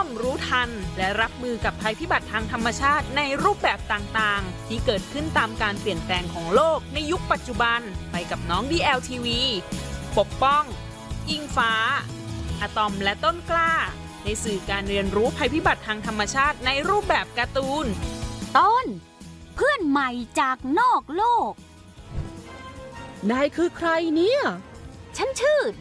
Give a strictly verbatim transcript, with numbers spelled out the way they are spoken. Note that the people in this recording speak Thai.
รู้ทันและรับมือกับภัยพิบัติทางธรรมชาติในรูปแบบต่างๆที่เกิดขึ้นตามการเปลี่ยนแปลงของโลกในยุคปัจจุบันไปกับน้อง ดี แอล ที วี ปกป้องอิงฟ้าอะตอมและต้นกล้าในสื่อการเรียนรู้ภัยพิบัติทางธรรมชาติในรูปแบบการ์ตูนต้นเพื่อนใหม่จากนอกโลกนายคือใครเนี่ยฉันชื่อ